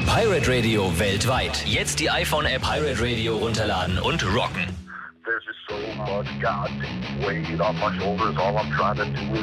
Pirate Radio weltweit. Jetzt die iPhone-App Pirate Radio runterladen und rocken. There's just so much goddamn weight on my shoulders. All I'm trying to do is